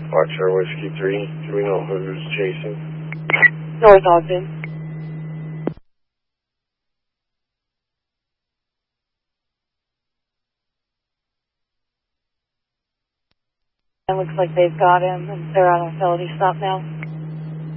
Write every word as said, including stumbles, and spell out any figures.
Foxtrot Whiskey three, do we know who's chasing? North Ogden. It looks like they've got him and they're on a felony stop now.